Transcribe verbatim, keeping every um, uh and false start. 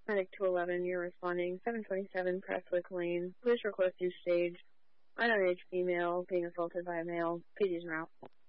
Medic two eleven, you're responding. seven twenty-seven Prestwick Lane. Police request you stage. Unknown age female being assaulted by a male. P D's route.